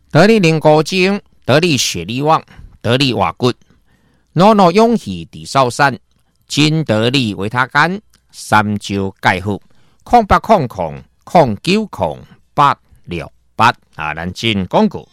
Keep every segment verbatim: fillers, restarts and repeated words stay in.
得力灵骨精，得力血力旺，得力瓦骨，诺诺勇气地少山，金得力维他干，三焦钙护，空八空空空九空八六八啊！咱进广告。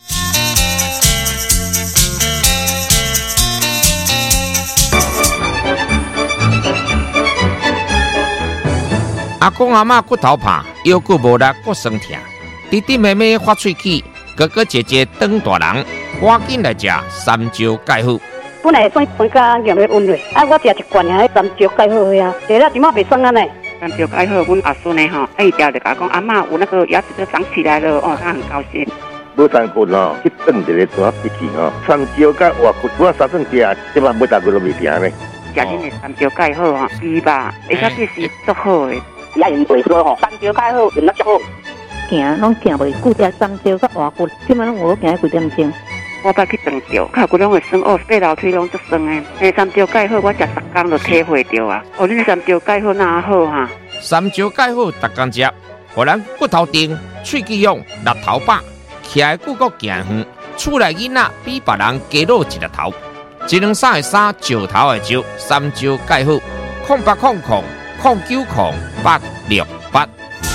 阿公阿嬷骨头怕，腰骨无力，骨酸痛，弟弟妹妹发喙齿，哥哥姐姐长大人，赶紧来食三焦钙护。 本来算分家用的温热，啊，我食一罐啊，三焦钙好啊，食了点仔袂酸安尼。 三焦钙好，阮阿孙呢吼，哎，条就甲讲阿嬷有那个牙齿都长起来了，哦，他很高兴。 无三骨哦，去炖一个大鼻涕哦，三焦钙活骨，我三顿食，即摆每大骨都未停呢。 食恁的三焦钙好吼，猪吧，而且这是足好的。 也用袂说吼，三焦钙好用得足好。 行拢行袂久，食三焦甲活骨，即摆拢有行几点钟。 我捌去长着，脚骨拢会酸哦，爬楼梯拢足酸的。诶，三焦钙好，我食十工就体会着啊。哦，恁三焦钙好哪好哈？ 三焦钙好，逐工食，互咱骨头硬、喙齿勇、力头饱，徛的骨骼行远，厝内囡仔比别人加落一个头。一两三的三，石头的石，三焦钙好，空八空空空九空八六八。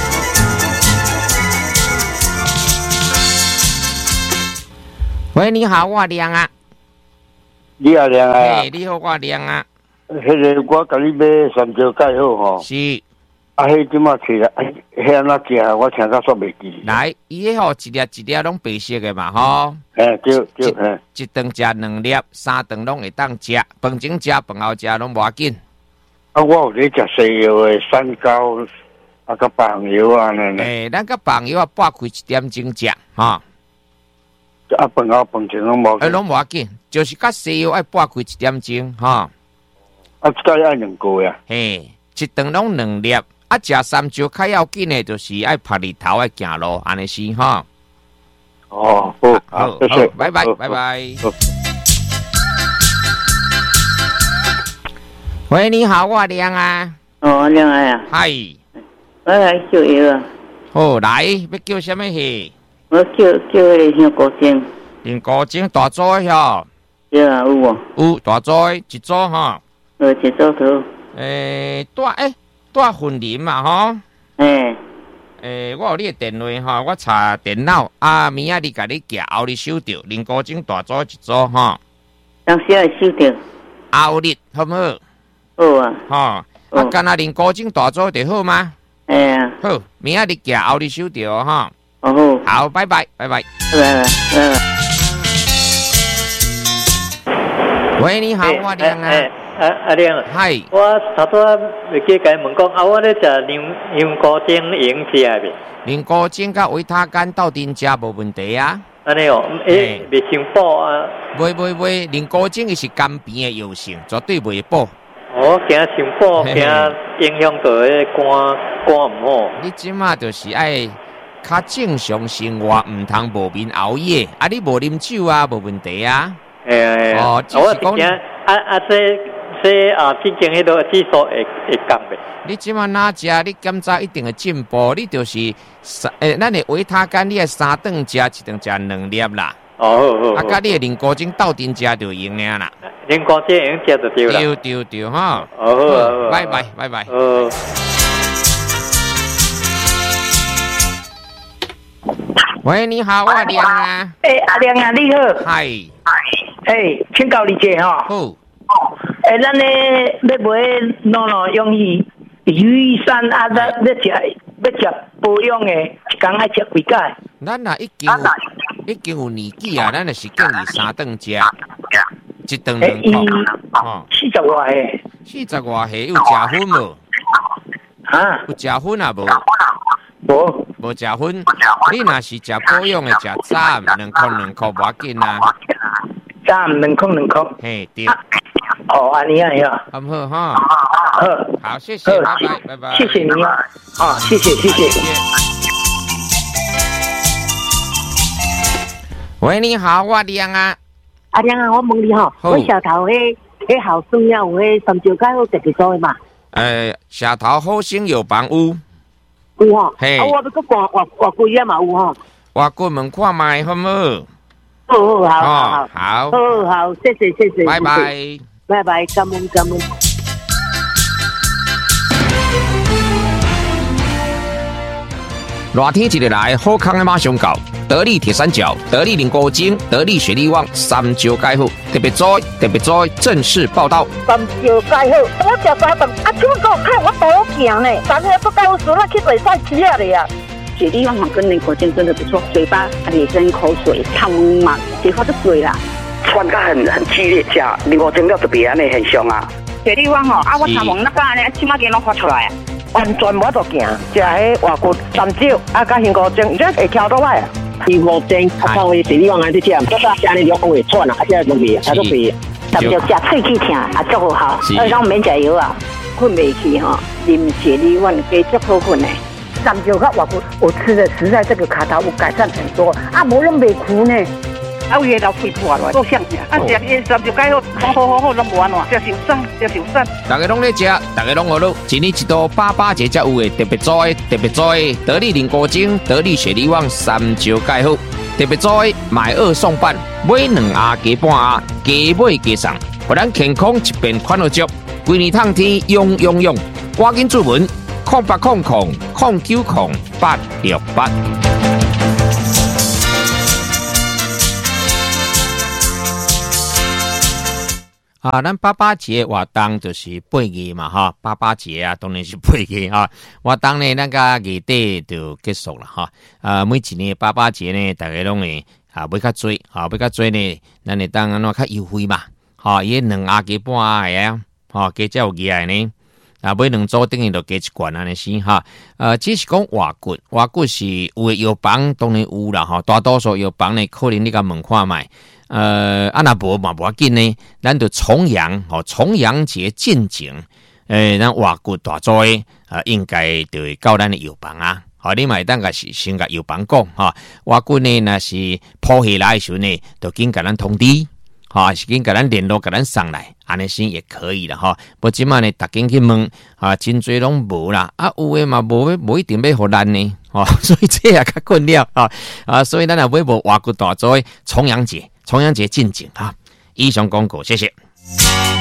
喂，你好，我亮啊。 你好，亮啊。 嘿，你好，我亮啊。 迄个我甲你买三焦钙好吼。 是。 啊，迄即马起来，迄安怎食？我听到煞袂记。 来，伊迄吼一粒一粒拢白色的嘛吼。 嘿，对对，嘿。 一顿食两粒，三顿拢会当食，饭前食，饭后食拢无要紧。 啊，我有咧食西药的三高，啊，甲棒药啊，安尼。 诶，咱甲棒药啊，擘开一点钟食，吼。 啊，饭后饭前拢无。 诶，拢无要紧，就是甲西药爱擘开一点钟，吼。啊， 这个爱两个呀。 嘿，一顿拢两粒，啊，食三焦较要紧的，就是爱晒日头爱行路，安尼是吼。 哦，好， 好， 谢谢， 拜拜，拜拜。喂，你好，我亮啊。 哦，亮啊。 嗨。 我来叫药啊。 好，来，要叫什么戏？ 我叫叫迄个香菇精。 香菇精大组的吼。 对啊，有无？ 有大组的，一组吼。 呃，一组头。 诶，大诶，大混磷嘛吼。 诶。 诶，我有你的电话吼，我查电脑啊，明仔日甲你寄后日收到，香菇精大组一组吼。 当时会收到。 后日好唔好？ 好啊。 吼，啊，干那香菇精大组就好吗？ 哎呀。 好，明仔日寄后日收到吼。 哦好。 好，拜拜，拜拜。 拜拜，拜拜。 喂，你好，我亮啊。 啊啊亮， 嗨， 我头拄仔袂记甲问讲，啊，我咧食香香菇精用食未？ 香菇精甲维他干斗阵食无问题啊。 安尼哦，诶，袂伤补啊？ 袂袂袂，香菇精伊是甘甜的药性，绝对袂补。 我惊伤补，惊影响到迄肝肝唔好。 你即马就是爱较正常生活，唔通无眠熬夜。啊，你无啉酒啊，无问题啊。 诶， 哦， 我是惊啊啊这。这啊，最近迄个指数会会降袂？ 你即马哪食？你检查一定会进步。你就是三诶，咱的维他干，你系三顿食，一顿食两粒啦。 哦，好好。 啊，甲你的菱菇精斗阵食就用了啦。 菱菇精用食就对啦。 对对对，哈。 哦好， 拜拜拜拜。 哦。 喂，你好，我亮啊。 诶，阿亮啊，你好。 嗨。 诶，请教你一下吼。 好。 诶，咱咧要买诺诺勇气鱼山啊，咱要食要食保养的，一工爱食几摆？ 咱若已经有已经有年纪啊，咱就是建议三顿食，一顿两口。 哦，四十外岁。 四十外岁有食薰无？ 啊？ 有食薰啊无？ 无。 无食薰，你若是食保养的，食早两块两块无要紧啊。 早两块两块。 嘿，对。 哦，安尼啊呀， 好不好哈？ 好， 好，谢谢，拜拜，拜拜， 谢谢你啊，啊，谢谢，谢谢。 喂，你好，我亮啊。 阿亮啊，我问你吼，我舌头迄迄后生了有迄三焦钙好特别多的嘛？ 诶，舌头好生药房有。 有吼， 嘿， 啊，我要搁换换换几啊嘛有吼。 我过门看卖好唔好？ 好好好好好好好好，谢谢谢谢， 拜拜拜拜，感恩感恩。 热天一日来，好康的马上到。得力铁三角、得力菱果精、得力雪力旺三招介好，特别在特别在正式报道。 三招介好，我食三顿，啊，怎么讲？看我多行呢？昨天不告诉我去比赛吃了呀。 雪力旺跟菱果精真的不错，嘴巴咧真口水，汤嘛，结果就水啦。 喘得很很激烈，吃菱果精了特别安尼很凶啊。 雪力旺吼，啊，我头毛那个安尼，起码给拢发出来啊。 完全无得行，食迄外骨三招，啊，甲杏果精，这会翘倒来啊。杏果精，啊，靠伊雪力旺安尼食，不过食安尼两会喘啊，啊，这拢袂，啊，都袂。 三招食喙齿疼，啊，足好好，而且免食药啊，困袂去吼，啉雪力旺加足好困的。 三招甲外骨，我吃的实在这个卡头有改善很多，啊，无拢袂苦呢。 啊，有诶老肺破落，够香啊！食伊三招介好，好好好好，拢无安怎，食受伤，食受伤。 大家拢咧食，大家拢学咯。一年一度八八节才有诶，特别在特别在得力菱果精、得力雪力旺三招介好，特别在买二送半，买两盒加半盒，加买加送，互咱健康一边款好足。规年通天用用用，赶紧注文空八空空空九空八六八。啊，咱八八节活动就是八月嘛，哈，八八节啊，当然是八月哈。活动呢，那个月底就结束了哈。啊，每一年八八节呢，大家拢会啊，要较多，啊，要较多呢，咱会当安怎较优惠嘛，哈，伊两盒加半盒的啊，哈，加才有几个呢？啊，买两组等于就加一罐安尼先哈。呃，只是讲外骨，外骨是有诶药房当然有啦，哈，大多数药房呢，可能你甲问看卖。呃，啊那无嘛无要紧呢，咱就重阳吼，重阳节进前，诶，咱外骨大作诶，啊，应该就会到咱的药房啊。好，你买当个是先甲药房讲哈，外骨呢那是破下来的时候呢，就紧甲咱通知，哈，是紧甲咱联络，甲咱送来，安尼先也可以了哈。不即马呢，逐间去问啊，真侪拢无啦，啊有诶嘛无无一定要互咱呢，哦，所以这也较困扰啊啊，所以咱也买无外骨大作诶重阳节。重阳节进景啊！以上广告，谢谢。